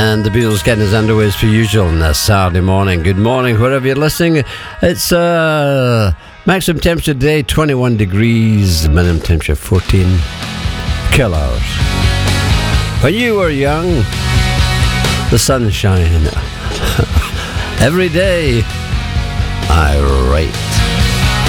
And the Beatles getting us underway as per usual on a Saturday morning. Good morning, wherever you're listening. It's maximum temperature today, 21 degrees. Minimum temperature, 14 kill hours. When you were young, the sunshine every day. I write.